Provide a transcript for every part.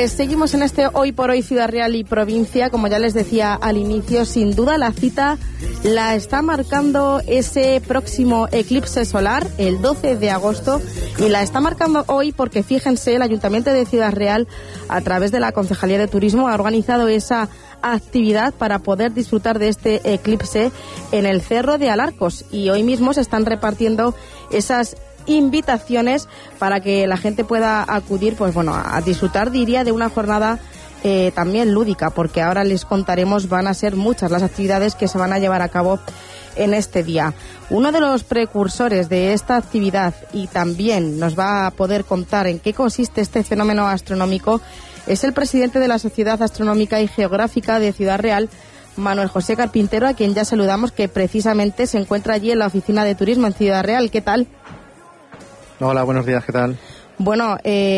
Pues seguimos en este Hoy por Hoy Ciudad Real y Provincia. Como ya les decía al inicio, sin duda la cita la está marcando ese próximo eclipse solar, el 12 de agosto, y la está marcando hoy porque, fíjense, el Ayuntamiento de Ciudad Real, a través de la Concejalía de Turismo, ha organizado esa actividad para poder disfrutar de este eclipse en el Cerro de Alarcos, y hoy mismo se están repartiendo esas invitaciones para que la gente pueda acudir, pues bueno, a disfrutar, diría, de una jornada también lúdica, porque ahora les contaremos, van a ser muchas las actividades que se van a llevar a cabo en este día. Uno de los precursores de esta actividad, y también nos va a poder contar en qué consiste este fenómeno astronómico, es el presidente de la Sociedad Astronómica y Geográfica de Ciudad Real, Manuel José Carpintero, a quien ya saludamos, que precisamente se encuentra allí en la Oficina de Turismo en Ciudad Real. ¿Qué tal? Hola, buenos días, ¿qué tal? Bueno,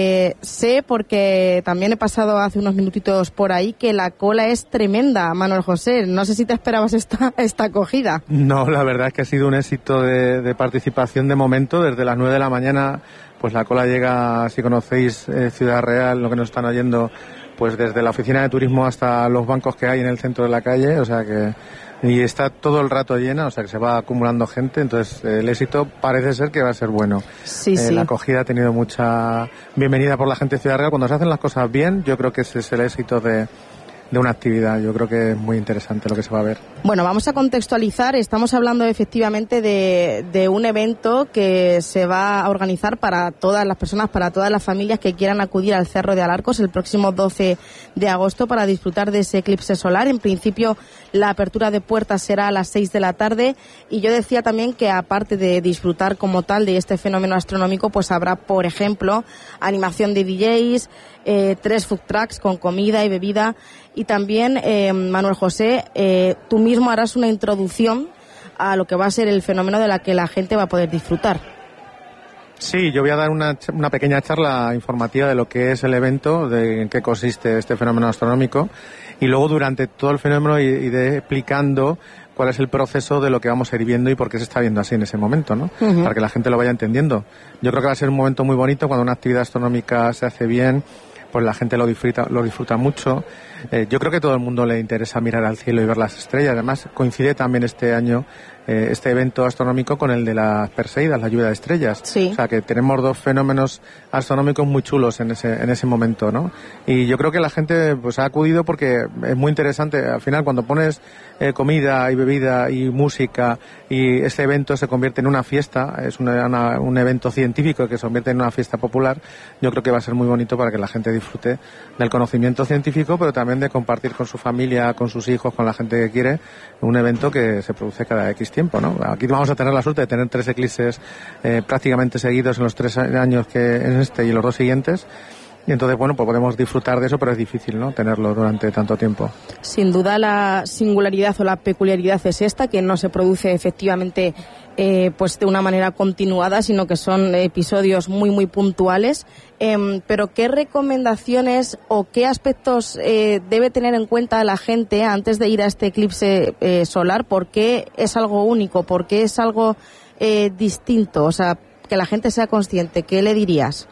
sé, porque también he pasado hace unos minutitos por ahí, que la cola es tremenda, Manuel José. No sé si te esperabas esta acogida. No, la verdad es que ha sido un éxito de participación de momento. Desde las 9 de la mañana, pues la cola llega, si conocéis Ciudad Real, lo que nos están oyendo, pues desde la oficina de turismo hasta los bancos que hay en el centro de la calle, o sea que... Y está todo el rato llena, o sea que se va acumulando gente, entonces el éxito parece ser que va a ser bueno. Sí, sí. La acogida ha tenido mucha bienvenida por la gente de Ciudad Real. Cuando se hacen las cosas bien, yo creo que ese es el éxito de una actividad. Yo creo que es muy interesante lo que se va a ver. Bueno, vamos a contextualizar. Estamos hablando efectivamente de un evento que se va a organizar para todas las personas, para todas las familias que quieran acudir al Cerro de Alarcos el próximo 12 de agosto para disfrutar de ese eclipse solar. En principio, la apertura de puertas será a las 6 de la tarde, y yo decía también que, aparte de disfrutar como tal de este fenómeno astronómico, pues habrá, por ejemplo, animación de DJs, 3 food trucks con comida y bebida, y también, Manuel José, tú mismo harás una introducción a lo que va a ser el fenómeno de la que la gente va a poder disfrutar. Sí, yo voy a dar una pequeña charla informativa de lo que es el evento, de en qué consiste este fenómeno astronómico, y luego durante todo el fenómeno iré explicando cuál es el proceso de lo que vamos a ir viendo y por qué se está viendo así en ese momento, ¿no? Uh-huh. Para que la gente lo vaya entendiendo. Yo creo que va a ser un momento muy bonito cuando una actividad astronómica se hace bien, pues la gente lo disfruta mucho. Yo creo que a todo el mundo le interesa mirar al cielo y ver las estrellas. Además, coincide también este año este evento astronómico con el de las Perseidas, la lluvia de estrellas. Sí. O sea, que tenemos dos fenómenos astronómicos muy chulos en ese momento, ¿no? Y yo creo que la gente pues ha acudido porque es muy interesante. Al final, cuando pones comida y bebida y música, y este evento se convierte en una fiesta, es un evento científico que se convierte en una fiesta popular, yo creo que va a ser muy bonito para que la gente disfrute del conocimiento científico, pero también de compartir con su familia, con sus hijos, con la gente que quiere, un evento que se produce cada X tiempo, ¿no? Aquí vamos a tener la suerte de tener 3 eclipses prácticamente seguidos en los 3 años que en este y los 2 siguientes. Y entonces, bueno, pues podemos disfrutar de eso, pero es difícil, ¿no?, tenerlo durante tanto tiempo. Sin duda la singularidad o la peculiaridad es esta, que no se produce efectivamente pues de una manera continuada, sino que son episodios muy, muy puntuales. Pero ¿qué recomendaciones o qué aspectos debe tener en cuenta la gente antes de ir a este eclipse solar? ¿Por qué es algo único? ¿Por qué es algo distinto? O sea, que la gente sea consciente. ¿Qué le dirías?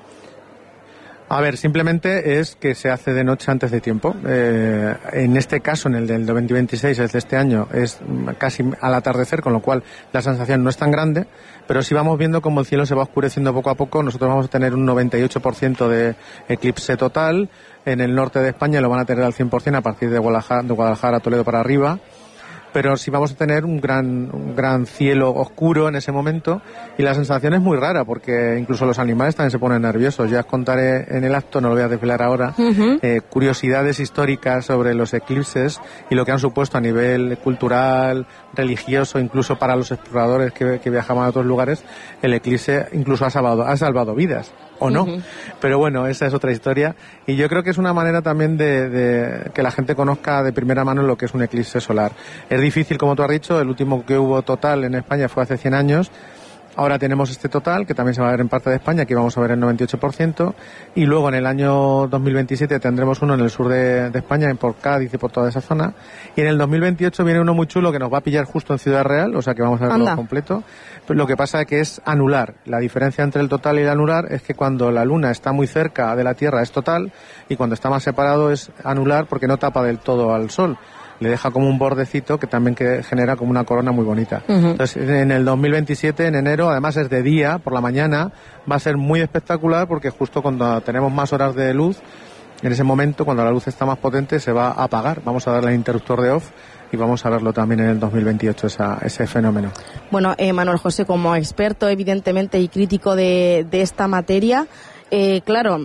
A ver, simplemente es que se hace de noche antes de tiempo. En este caso, en el del 2026, el de este año, es casi al atardecer, con lo cual la sensación no es tan grande, pero si vamos viendo cómo el cielo se va oscureciendo poco a poco, nosotros vamos a tener un 98% de eclipse total. En el norte de España lo van a tener al 100% a partir de Guadalajara, Toledo para arriba. Pero sí vamos a tener un gran cielo oscuro en ese momento, y la sensación es muy rara porque incluso los animales también se ponen nerviosos. Ya os contaré en el acto, no lo voy a desvelar ahora, curiosidades históricas sobre los eclipses y lo que han supuesto a nivel cultural, religioso, incluso para los exploradores que viajaban a otros lugares. El eclipse incluso ha salvado vidas. O no, pero bueno, esa es otra historia, y yo creo que es una manera también de que la gente conozca de primera mano lo que es un eclipse solar. Es difícil, como tú has dicho, el último que hubo total en España fue hace 100 años, Ahora tenemos este total, que también se va a ver en parte de España, aquí vamos a ver el 98%, y luego en el año 2027 tendremos uno en el sur de España, por Cádiz y por toda esa zona, y en el 2028 viene uno muy chulo que nos va a pillar justo en Ciudad Real, o sea que vamos a verlo completo. Pero lo que pasa es que es anular. La diferencia entre el total y el anular es que cuando la luna está muy cerca de la Tierra es total, y cuando está más separado es anular porque no tapa del todo al Sol. Le deja como un bordecito que también genera como una corona muy bonita. Entonces, en el 2027, en enero, además es de día, por la mañana, va a ser muy espectacular porque justo cuando tenemos más horas de luz, en ese momento, cuando la luz está más potente, se va a apagar. Vamos a darle al interruptor de off y vamos a verlo también en el 2028, ese fenómeno. Bueno, Manuel José, como experto, evidentemente, y crítico de esta materia, claro,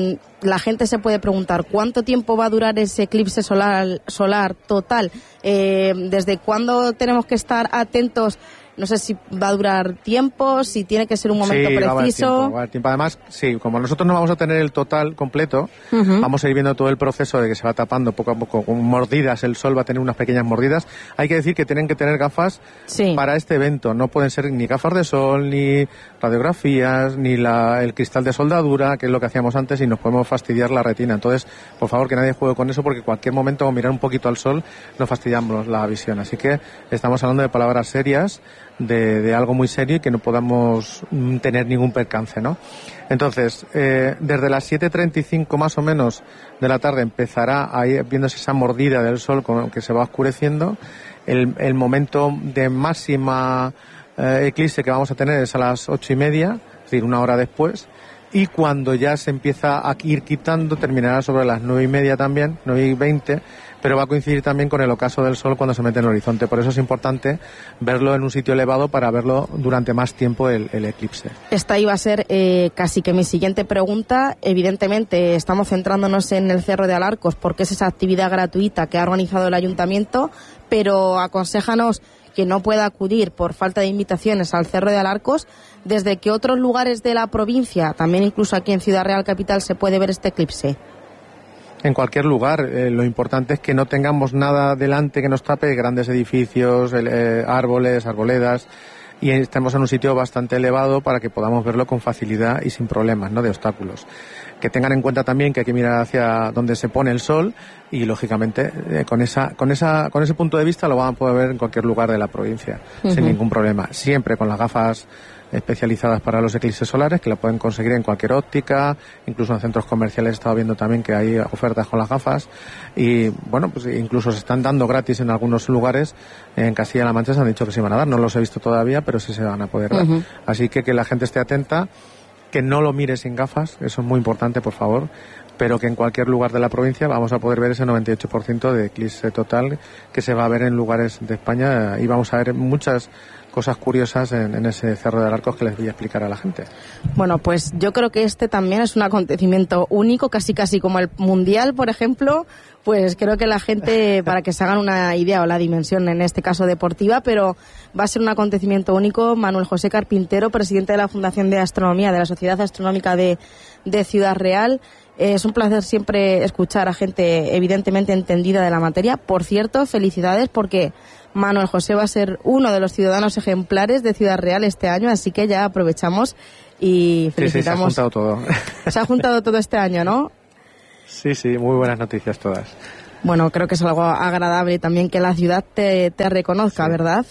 la gente se puede preguntar ¿cuánto tiempo va a durar ese eclipse solar total? ¿Desde cuándo tenemos que estar atentos? No sé si va a durar tiempo, si tiene que ser un momento preciso. Va a haber tiempo. Además, sí, como nosotros no vamos a tener el total completo, vamos a ir viendo todo el proceso de que se va tapando poco a poco con mordidas. El sol va a tener unas pequeñas mordidas. Hay que decir que tienen que tener gafas para este evento. No pueden ser ni gafas de sol, ni radiografías, ni el cristal de soldadura, que es lo que hacíamos antes, y nos podemos fastidiar la retina. Entonces, por favor, que nadie juegue con eso, porque cualquier momento o mirar un poquito al sol nos fastidiamos la visión. Así que estamos hablando de palabras serias, de algo muy serio y que no podamos tener ningún percance, ¿no? Entonces, desde las 7:35 más o menos de la tarde empezará a ir viéndose esa mordida del sol que se va oscureciendo. El momento de máxima eclipse que vamos a tener es a las 8:30, es decir, una hora después. Y cuando ya se empieza a ir quitando, terminará sobre las 9:30 también, 9:20, pero va a coincidir también con el ocaso del sol cuando se mete en el horizonte. Por eso es importante verlo en un sitio elevado para verlo durante más tiempo el eclipse. Esta iba a ser casi que mi siguiente pregunta. Evidentemente estamos centrándonos en el Cerro de Alarcos porque es esa actividad gratuita que ha organizado el Ayuntamiento, pero aconséjanos que no pueda acudir por falta de invitaciones al Cerro de Alarcos, ¿desde qué otros lugares de la provincia, también incluso aquí en Ciudad Real Capital, se puede ver este eclipse? En cualquier lugar. Lo importante es que no tengamos nada delante que nos tape, grandes edificios, árboles, arboledas, y estemos en un sitio bastante elevado para que podamos verlo con facilidad y sin problemas, ¿no?, de obstáculos. Que tengan en cuenta también que hay que mirar hacia donde se pone el sol y, lógicamente, con ese punto de vista lo van a poder ver en cualquier lugar de la provincia, sin ningún problema. Siempre con las gafas especializadas para los eclipses solares, que la pueden conseguir en cualquier óptica, incluso en centros comerciales he estado viendo también que hay ofertas con las gafas, y bueno, pues incluso se están dando gratis en algunos lugares. En Castilla-La Mancha se han dicho que se iban a dar, no los he visto todavía, pero sí se van a poder dar. Así que la gente esté atenta, que no lo mire sin gafas, eso es muy importante, por favor, pero que en cualquier lugar de la provincia vamos a poder ver ese 98% de eclipse total que se va a ver en lugares de España, y vamos a ver muchas cosas curiosas en ese Cerro de Alarcos que les voy a explicar a la gente. Bueno, pues yo creo que este también es un acontecimiento único, casi como el Mundial, por ejemplo. Pues creo que la gente, para que se hagan una idea o la dimensión, en este caso deportiva, pero va a ser un acontecimiento único. Manuel José Carpintero, presidente de la Fundación de Astronomía de la Sociedad Astronómica de Ciudad Real. Es un placer siempre escuchar a gente evidentemente entendida de la materia. Por cierto, felicidades porque Manuel José va a ser uno de los ciudadanos ejemplares de Ciudad Real este año, así que ya aprovechamos y felicitamos. Sí, se ha juntado todo. Se ha juntado todo este año, ¿no? Sí, muy buenas noticias todas. Bueno, creo que es algo agradable también que la ciudad te reconozca, sí. ¿Verdad?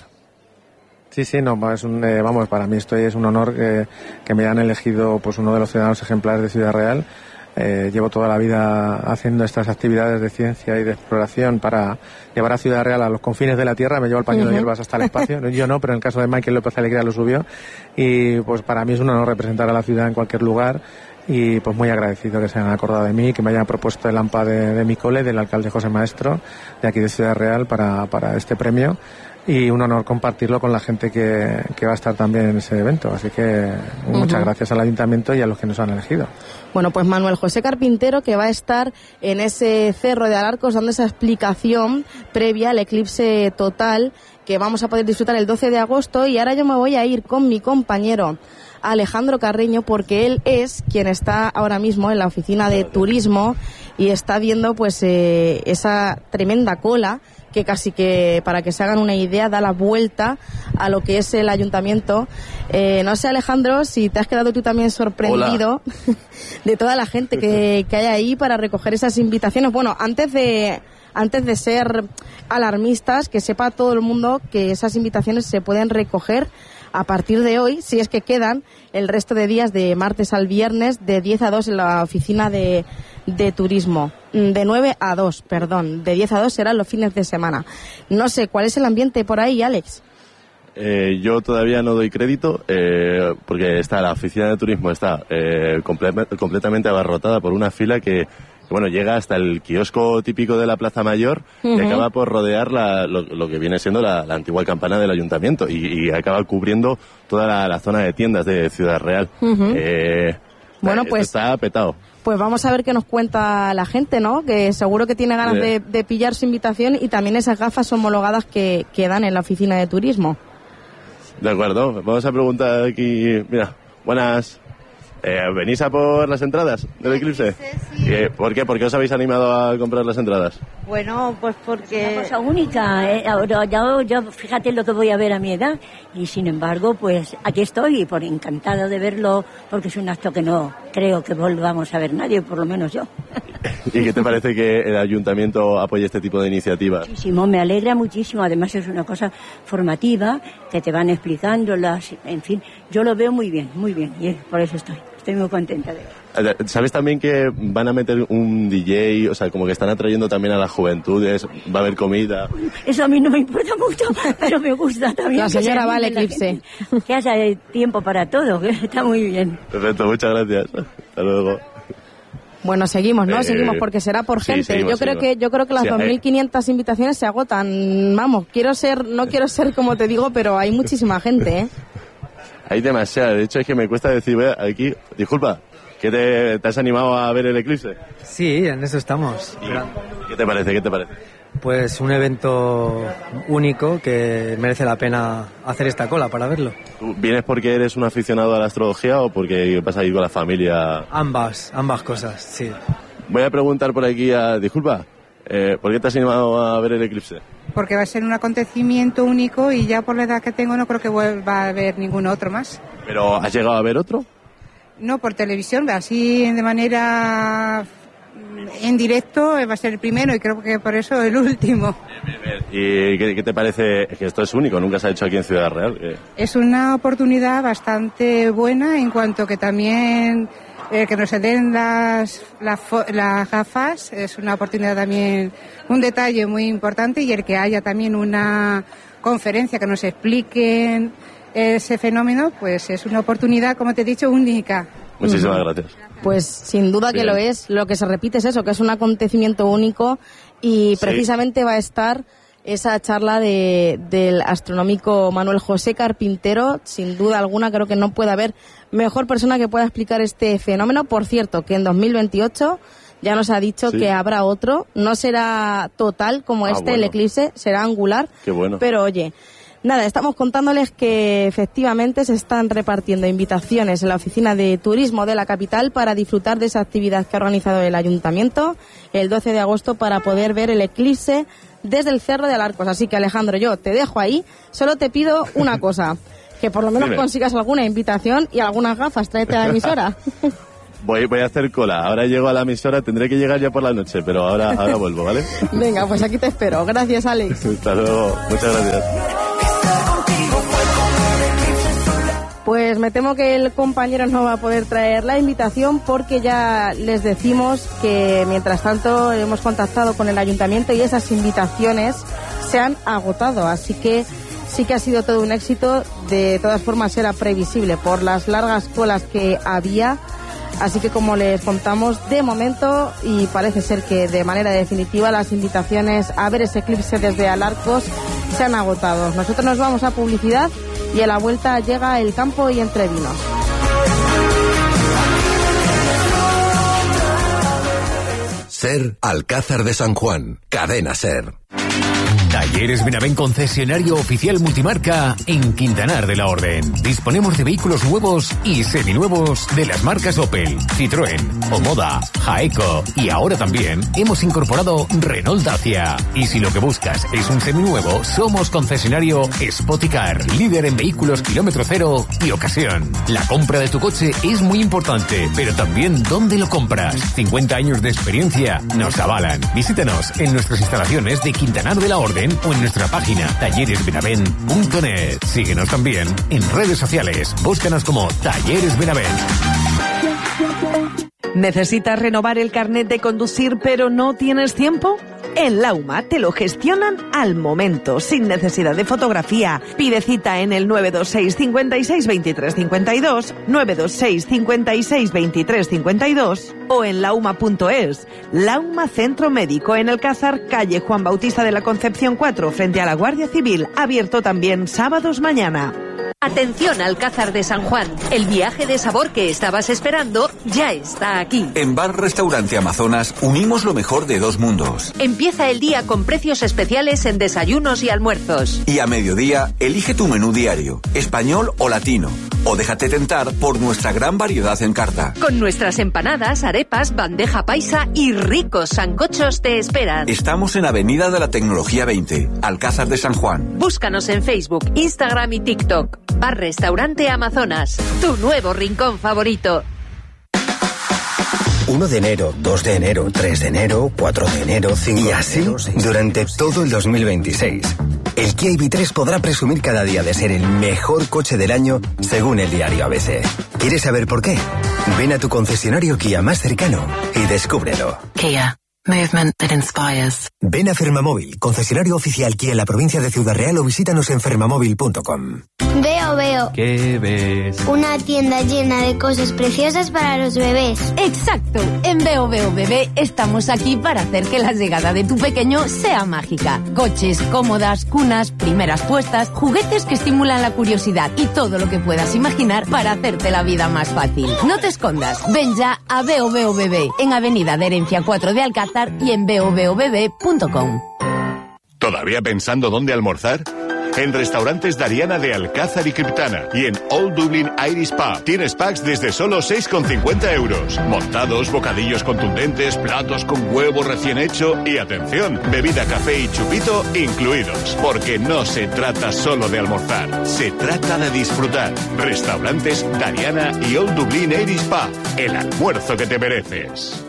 Sí, no, vamos, para mí esto es un honor que me hayan elegido pues uno de los ciudadanos ejemplares de Ciudad Real. Llevo toda la vida haciendo estas actividades de ciencia y de exploración para llevar a Ciudad Real a los confines de la Tierra. Me llevo el pañuelo de hierbas hasta el espacio. Yo no, pero en el caso de Michael López Alegría lo subió. Y pues para mí es un honor representar a la ciudad en cualquier lugar. Y pues muy agradecido que se hayan acordado de mí, que me hayan propuesto el AMPA de mi cole, del alcalde José Maestro, de aquí de Ciudad Real, para este premio. Y un honor compartirlo con la gente que va a estar también en ese evento. Así que muchas gracias al Ayuntamiento y a los que nos han elegido. Bueno, pues Manuel José Carpintero, que va a estar en ese Cerro de Alarcos dando esa explicación previa al eclipse total que vamos a poder disfrutar el 12 de agosto. Y ahora yo me voy a ir con mi compañero Alejandro Carreño, porque él es quien está ahora mismo en la oficina de turismo y está viendo pues esa tremenda cola que casi que, para que se hagan una idea, da la vuelta a lo que es el ayuntamiento. No sé, Alejandro, si te has quedado tú también sorprendido de toda la gente que hay ahí para recoger esas invitaciones. Bueno, antes de ser alarmistas, que sepa todo el mundo que esas invitaciones se pueden recoger a partir de hoy, si es que quedan, el resto de días de martes al viernes, de 10 a 2 en la oficina de turismo. De 9 a 2, perdón. De 10 a 2 serán los fines de semana. No sé, ¿cuál es el ambiente por ahí, Alex? Yo todavía no doy crédito porque la oficina de turismo está completamente abarrotada por una fila que llega hasta el kiosco típico de la Plaza Mayor y acaba por rodear lo que viene siendo la antigua campana del ayuntamiento y acaba cubriendo toda la zona de tiendas de Ciudad Real. Bueno, pues está petado. Pues vamos a ver qué nos cuenta la gente, ¿no? Que seguro que tiene ganas de pillar su invitación y también esas gafas homologadas que dan en la oficina de turismo. De acuerdo, vamos a preguntar aquí. Mira, buenas. ¿Venís a por las entradas del Eclipse? Sí. ¿Por qué? ¿Por qué os habéis animado a comprar las entradas? Bueno, pues porque... Es una cosa única. Ahora yo fíjate lo que voy a ver a mi edad y sin embargo, pues aquí estoy por encantada de verlo porque es un acto que no creo que volvamos a ver nadie, por lo menos yo. ¿Y qué te parece que el ayuntamiento apoye este tipo de iniciativas? Muchísimo, me alegra muchísimo. Además es una cosa formativa que te van explicando en fin, yo lo veo muy bien y por eso estoy muy contenta de verlo. ¿Sabes también que van a meter un DJ? O sea, como que están atrayendo también a las juventudes, va a haber comida. Eso a mí no me importa mucho, pero me gusta también. La señora va al Eclipse. Que haya tiempo para todo, que está muy bien. Perfecto, muchas gracias. Hasta luego. Bueno, seguimos, ¿no? Seguimos porque será por gente. Seguimos. Yo creo que las 2.500 invitaciones se agotan. Vamos, no quiero ser como te digo, pero hay muchísima gente, ¿eh? Hay demasiada. De hecho, es que me cuesta decir, aquí, disculpa, ¿que te has animado a ver el Eclipse? Sí, en eso estamos. ¿Qué te parece? Pues un evento único que merece la pena hacer esta cola para verlo. ¿Tú vienes porque eres un aficionado a la astrología o porque vas a ir con la familia? Ambas cosas, sí. Voy a preguntar por aquí disculpa, ¿por qué te has animado a ver el Eclipse? Porque va a ser un acontecimiento único y ya por la edad que tengo no creo que vuelva a haber ningún otro más. ¿Pero has llegado a ver otro? No, por televisión, así de manera en directo va a ser el primero y creo que por eso el último. ¿Y qué te parece? Es que esto es único, nunca se ha hecho aquí en Ciudad Real. Es una oportunidad bastante buena en cuanto que también que nos den las gafas es una oportunidad también, un detalle muy importante, y el que haya también una conferencia que nos expliquen ese fenómeno, pues es una oportunidad, como te he dicho, única. Muchísimas gracias. Pues sin duda que lo es. Lo que se repite es eso, que es un acontecimiento único y precisamente va a estar esa charla del astronómico Manuel José Carpintero. Sin duda alguna, creo que no puede haber mejor persona que pueda explicar este fenómeno. Por cierto, que en 2028 ya nos ha dicho que habrá otro. No será total como el eclipse, será angular. Qué bueno. Pero oye, nada, estamos contándoles que efectivamente se están repartiendo invitaciones en la oficina de turismo de la capital para disfrutar de esa actividad que ha organizado el ayuntamiento el 12 de agosto para poder ver el eclipse desde el Cerro de Alarcos. Así que, Alejandro, yo te dejo ahí. Solo te pido una cosa, que por lo menos consigas alguna invitación y algunas gafas. Tráete a la emisora. Voy a hacer cola. Ahora llego a la emisora. Tendré que llegar ya por la noche, pero ahora vuelvo, ¿vale? Venga, pues aquí te espero. Gracias, Alex. Hasta luego. Muchas gracias. Pues me temo que el compañero no va a poder traer la invitación porque ya les decimos que mientras tanto hemos contactado con el ayuntamiento y esas invitaciones se han agotado. Así que sí que ha sido todo un éxito. De todas formas era previsible por las largas colas que había. Así que, como les contamos, de momento, y parece ser que de manera definitiva, las invitaciones a ver ese eclipse desde Alarcos se han agotado. Nosotros nos vamos a publicidad y a la vuelta llega El Campo y Entrevinos. SER Alcázar de San Juan, Cadena SER. Talleres Benavent, concesionario oficial multimarca en Quintanar de la Orden. Disponemos de vehículos nuevos y seminuevos de las marcas Opel, Citroën, Omoda, Jaeco y ahora también hemos incorporado Renault Dacia. Y si lo que buscas es un seminuevo, somos concesionario Spoticar, líder en vehículos kilómetro cero y ocasión. La compra de tu coche es muy importante, pero también dónde lo compras. 50 años de experiencia nos avalan. Visítanos en nuestras instalaciones de Quintanar de la Orden o en nuestra página talleresbenavent.net. Síguenos también en redes sociales. Búscanos como Talleres Benavent. ¿Necesitas renovar el carnet de conducir pero no tienes tiempo? En Lauma te lo gestionan al momento, sin necesidad de fotografía. Pide cita en el 926 56 23 52, 926 56 23 52 o en lauma.es. Lauma Centro Médico en Alcázar, calle Juan Bautista de la Concepción 4, frente a la Guardia Civil, abierto también sábados mañana. Atención, Alcázar de San Juan. El viaje de sabor que estabas esperando ya está aquí. En Bar Restaurante Amazonas unimos lo mejor de dos mundos. Empieza el día con precios especiales en desayunos y almuerzos. Y a mediodía, elige tu menú diario, español o latino. O déjate tentar por nuestra gran variedad en carta. Con nuestras empanadas, arepas, bandeja paisa y ricos sancochos te esperan. Estamos en Avenida de la Tecnología 20, Alcázar de San Juan. Búscanos en Facebook, Instagram y TikTok. Bar Restaurante Amazonas, tu nuevo rincón favorito. 1 de enero, 2 de enero, 3 de enero, 4 de enero, 5 y así durante todo el 2026. El Kia EV3 podrá presumir cada día de ser el mejor coche del año según el diario ABC. ¿Quieres saber por qué? Ven a tu concesionario Kia más cercano y descúbrelo. Kia. Movement that inspires. Ven a Fermamóvil, concesionario oficial Kia en la provincia de Ciudad Real o visítanos en fermamóvil.com. Veo. ¿Qué ves? Una tienda llena de cosas preciosas para los bebés. Exacto. En Veo Bebé estamos aquí para hacer que la llegada de tu pequeño sea mágica. Coches, cómodas, cunas, primeras puestas, juguetes que estimulan la curiosidad y todo lo que puedas imaginar para hacerte la vida más fácil. No te escondas. Ven ya a Veo Bebé en Avenida de Herencia 4 de Alcázar y en beobebebe.com. ¿Todavía pensando dónde almorzar? En Restaurantes Dariana de Alcázar y Criptana y en Old Dublin Irish Pub tienes packs desde solo 6,50 euros. Montados, bocadillos contundentes, platos con huevo recién hecho y, atención, bebida, café y chupito incluidos. Porque no se trata solo de almorzar, se trata de disfrutar. Restaurantes Dariana y Old Dublin Irish Pub, el almuerzo que te mereces.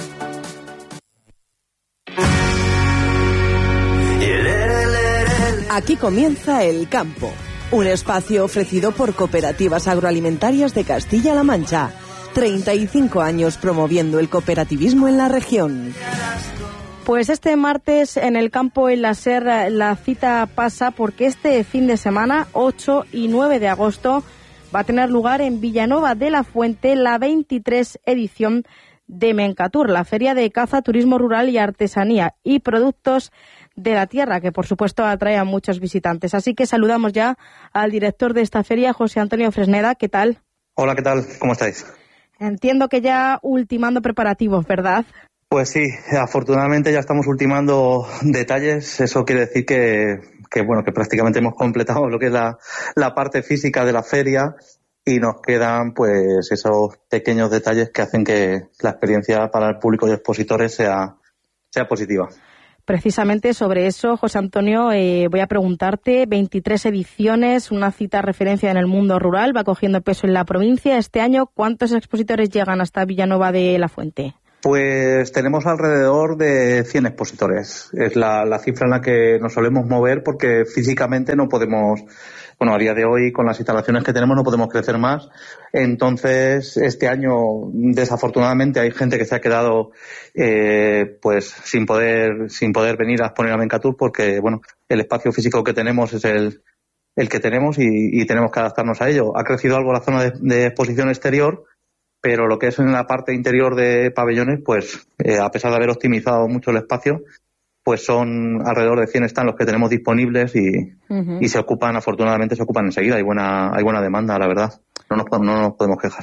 Aquí comienza El Campo, un espacio ofrecido por Cooperativas Agroalimentarias de Castilla-La Mancha. 35 años promoviendo el cooperativismo en la región. Pues este martes en El Campo, en la SER, la cita pasa porque este fin de semana, 8 y 9 de agosto, va a tener lugar en Villanueva de la Fuente la 23 edición de Mencatur, la Feria de Caza, Turismo Rural y Artesanía y Productos de la Tierra, que por supuesto atrae a muchos visitantes. Así que saludamos ya al director de esta feria, José Antonio Fresneda. ¿Qué tal? Hola, ¿qué tal? ¿Cómo estáis? Entiendo que ya ultimando preparativos, ¿verdad? Pues sí, afortunadamente ya estamos ultimando detalles. Eso quiere decir que prácticamente hemos completado lo que es la parte física de la feria y nos quedan pues esos pequeños detalles que hacen que la experiencia para el público y expositores sea positiva. Precisamente sobre eso, José Antonio, voy a preguntarte, 23 ediciones, una cita referencia en el mundo rural, va cogiendo peso en la provincia. Este año, ¿cuántos expositores llegan hasta Villanueva de la Fuente? Pues tenemos alrededor de 100 expositores. Es la cifra en la que nos solemos mover porque físicamente no podemos, a día de hoy con las instalaciones que tenemos no podemos crecer más. Entonces, este año desafortunadamente hay gente que se ha quedado pues sin poder venir a exponer a Mencatur porque, el espacio físico que tenemos es el que tenemos y tenemos que adaptarnos a ello. Ha crecido algo la zona de exposición exterior, pero lo que es en la parte interior de pabellones, pues a pesar de haber optimizado mucho el espacio, pues son alrededor de 100 stands los que tenemos disponibles y afortunadamente se ocupan enseguida. Hay buena demanda, la verdad. No nos podemos quejar.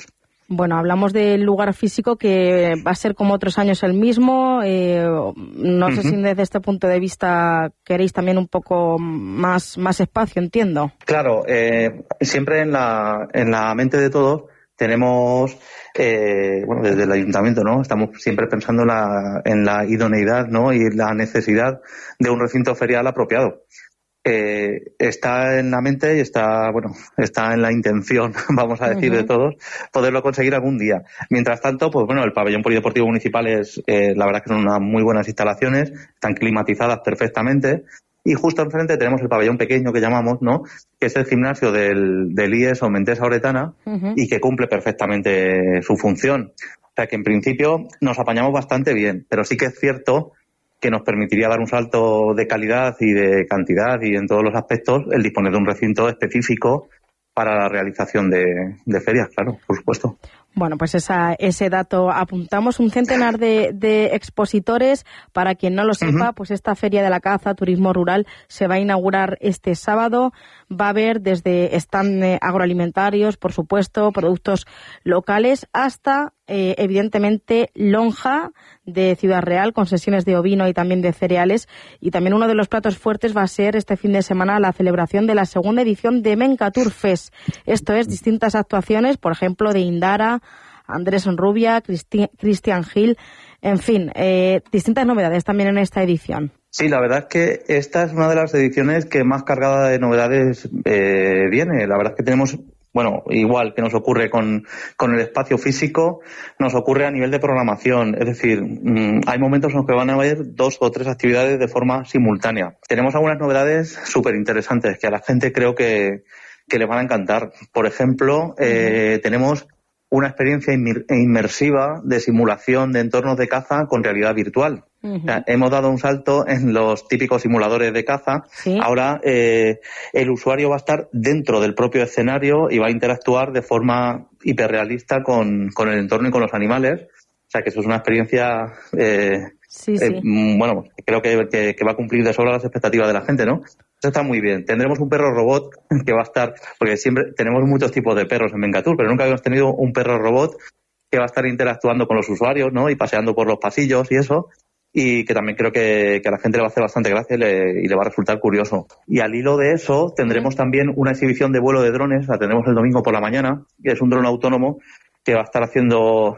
Bueno, hablamos del lugar físico que va a ser como otros años el mismo. No sé si desde este punto de vista queréis también un poco más espacio, entiendo. Claro, siempre en la mente de todos tenemos, desde el ayuntamiento, ¿no? Estamos siempre pensando en la idoneidad, ¿no? Y la necesidad de un recinto ferial apropiado. Está en la mente y está en la intención, vamos a decir, de todos, poderlo conseguir algún día. Mientras tanto, pues bueno, el pabellón polideportivo municipal la verdad que son unas muy buenas instalaciones, están climatizadas perfectamente, y justo enfrente tenemos el pabellón pequeño que llamamos, ¿no? Que es el gimnasio del IES o Mentesa Oretana, y que cumple perfectamente su función. O sea que en principio nos apañamos bastante bien, pero sí que es cierto que nos permitiría dar un salto de calidad y de cantidad y en todos los aspectos el disponer de un recinto específico para la realización de ferias, claro, por supuesto. Bueno, pues ese dato apuntamos. Un centenar de expositores. Para quien no lo sepa, pues esta Feria de la Caza, Turismo Rural, se va a inaugurar este sábado. Va a haber desde stand agroalimentarios, por supuesto, productos locales, hasta, evidentemente, lonja de Ciudad Real, con sesiones de ovino y también de cereales. Y también uno de los platos fuertes va a ser este fin de semana la celebración de la segunda edición de Mencatur Fest. Esto es, distintas actuaciones, por ejemplo, de Indara, Andrés Onrubia, Cristian Gil, en fin, distintas novedades también en esta edición. Sí, la verdad es que esta es una de las ediciones que más cargada de novedades viene. La verdad es que tenemos, bueno, igual que nos ocurre con el espacio físico, nos ocurre a nivel de programación. Es decir, hay momentos en los que van a haber 2 o 3 actividades de forma simultánea. Tenemos algunas novedades súper interesantes que a la gente creo que les van a encantar. Por ejemplo, tenemos una experiencia inmersiva de simulación de entornos de caza con realidad virtual. O sea, hemos dado un salto en los típicos simuladores de caza. ¿Sí? Ahora el usuario va a estar dentro del propio escenario y va a interactuar de forma hiperrealista con el entorno y con los animales. O sea que eso es una experiencia bueno, creo que va a cumplir de sobra las expectativas de la gente, ¿no? Eso está muy bien. Tendremos un perro robot que va a estar, porque siempre tenemos muchos tipos de perros en Mencatur, pero nunca habíamos tenido un perro robot que va a estar interactuando con los usuarios, ¿no? Y paseando por los pasillos y eso, y que también creo que a la gente le va a hacer bastante gracia y le va a resultar curioso. Y al hilo de eso tendremos también una exhibición de vuelo de drones, la tendremos el domingo por la mañana, que es un dron autónomo que va a estar haciendo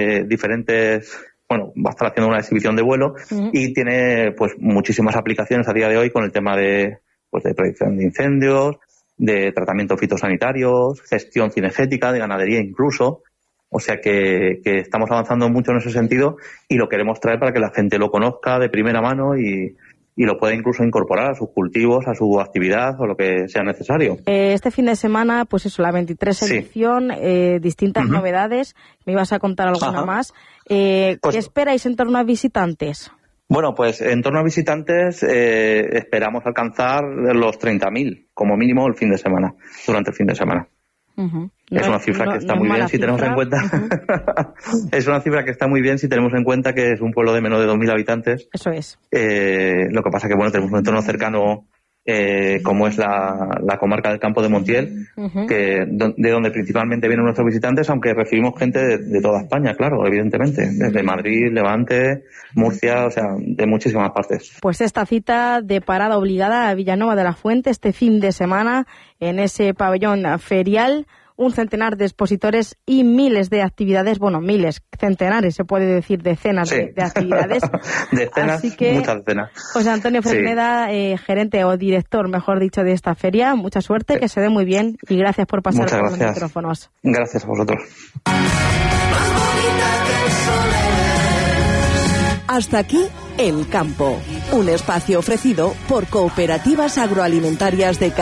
va a estar haciendo una exhibición de vuelo y tiene pues muchísimas aplicaciones a día de hoy con el tema de prevención de incendios, de tratamientos fitosanitarios, gestión cinegética, de ganadería incluso. O sea que estamos avanzando mucho en ese sentido y lo queremos traer para que la gente lo conozca de primera mano y lo pueda incluso incorporar a sus cultivos, a su actividad o lo que sea necesario. Este fin de semana, pues eso, la 23 edición, distintas novedades. Me ibas a contar alguna más. ¿Qué esperáis en torno a visitantes? Bueno, pues en torno a visitantes esperamos alcanzar los 30.000 como mínimo durante el fin de semana. Es una cifra que está muy bien si tenemos en cuenta. Es una cifra que está muy bien si tenemos en cuenta que es un pueblo de menos de 2.000 habitantes. Eso es. Lo que pasa que tenemos un entorno cercano como es la comarca del Campo de Montiel, de donde principalmente vienen nuestros visitantes, aunque recibimos gente de toda España, claro, evidentemente, desde Madrid, Levante, Murcia, o sea, de muchísimas partes. Pues esta cita de parada obligada a Villanueva de la Fuente este fin de semana en ese pabellón ferial. Un centenar de expositores y miles de actividades, centenares, se puede decir, decenas de actividades. Decenas, así que, muchas decenas. José Antonio Fresneda, gerente o director, mejor dicho, de esta feria, mucha suerte, que se dé muy bien y gracias por pasar por los micrófonos. Gracias a vosotros. Hasta aquí El Campo, un espacio ofrecido por Cooperativas Agroalimentarias de